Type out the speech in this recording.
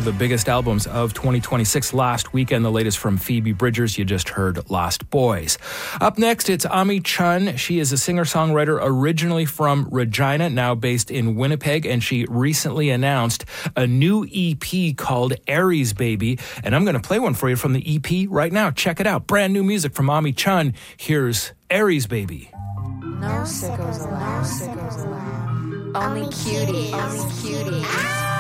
of the biggest albums of 2026 last weekend. The latest from Phoebe Bridgers, you just heard Lost Boys. Up next, it's Ami Chun. She is a singer-songwriter originally from Regina, now based in Winnipeg, and she recently announced a new EP called Aries Baby, and I'm going to play one for you from the EP right now. Check it out. Brand new music from Ami Chun. Here's Aries Baby. No sickos allowed. Only cuties.